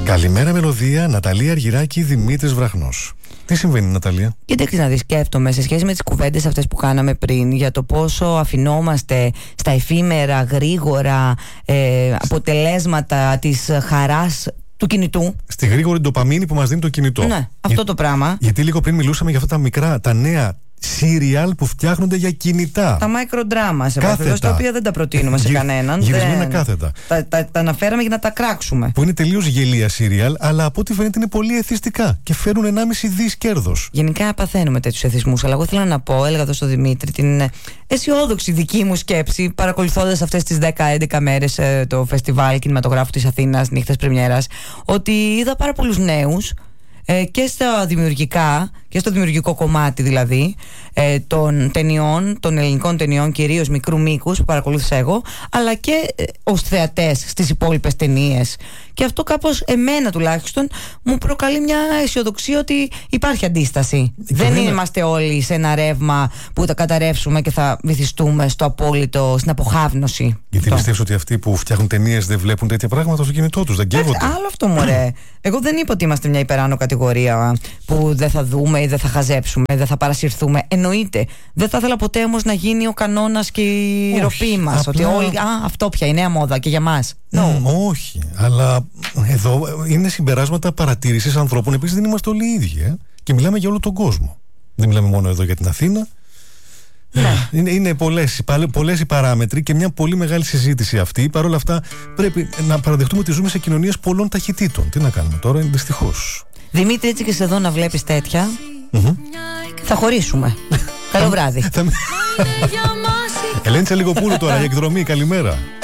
Καλημέρα Μελωδία, Ναταλία Αργυράκη, Δημήτρης Βραχνός. Τι συμβαίνει, Ναταλία? Κοίταξε να δεις, σκέφτομαι σε σχέση με τις κουβέντες αυτές που κάναμε πριν για το πόσο αφινόμαστε στα εφήμερα, γρήγορα αποτελέσματα της χαράς του κινητού. Στη γρήγορη ντοπαμίνη που μας δίνει το κινητό. Ναι, αυτό το πράγμα. Γιατί λίγο πριν μιλούσαμε για αυτά τα μικρά, τα νέα σύριαλ που φτιάχνονται για κινητά. Τα microdrama, σε περιπτώσει, τα οποία δεν τα προτείνουμε σε κανέναν. Γυρισμένα κάθετα. Τα αναφέραμε για να τα κράξουμε. Που είναι τελείως γελία σύριαλ, αλλά από ό,τι φαίνεται είναι πολύ εθιστικά και φέρουν 1,5 δις κέρδος. Γενικά παθαίνουμε τέτοιους εθισμούς. Αλλά εγώ θέλω να πω, έλεγα εδώ στον Δημήτρη, την αισιόδοξη δική μου σκέψη, παρακολουθώντας αυτές τις 10-11 μέρες το φεστιβάλ κινηματογράφου της Αθήνας, νύχτες πρεμιέρας, ότι είδα πάρα πολλούς νέους. Και στα δημιουργικά και στο δημιουργικό κομμάτι δηλαδή των ταινιών, των ελληνικών ταινιών, κυρίως μικρού μήκους που παρακολούθησα εγώ, αλλά και ως θεατές στις υπόλοιπες ταινίες. Και αυτό κάπως εμένα τουλάχιστον μου προκαλεί μια αισιοδοξία ότι υπάρχει αντίσταση. Δεν είμαστε όλοι σε ένα ρεύμα που θα καταρρεύσουμε και θα βυθιστούμε στο απόλυτο, στην αποχάβνωση. Γιατί πιστεύεις ότι αυτοί που φτιάχνουν ταινίες δεν βλέπουν τέτοια πράγματα στο κινητό τους, δεν καίγονται? Άλλο αυτό, μωρέ. Εγώ δεν είπα ότι είμαστε μια υπεράνω κατηγορία που δεν θα δούμε ή δεν θα χαζέψουμε, δεν θα παρασυρθούμε. Εννοείται. Δεν θα ήθελα ποτέ όμως να γίνει ο κανόνας και η ροπή μας. Ότι όλοι, αυτό πια η νέα μόδα και για μας. Όχι. Αλλά εδώ είναι συμπεράσματα παρατήρησης ανθρώπων. Επίσης δεν είμαστε όλοι οι ίδιοι. Και μιλάμε για όλο τον κόσμο. Δεν μιλάμε μόνο εδώ για την Αθήνα. Είναι πολλές οι παράμετροι και μια πολύ μεγάλη συζήτηση αυτή. Παρ' όλα αυτά πρέπει να παραδεχτούμε ότι ζούμε σε κοινωνίες πολλών ταχυτήτων. Τι να κάνουμε τώρα, δυστυχώς. Δημήτρη, έτσι και σε εδώ να βλέπεις τέτοια, θα χωρίσουμε. Καλό βράδυ. Ελένη Τσαλικοπούλου τώρα, η εκδρομή, καλημέρα.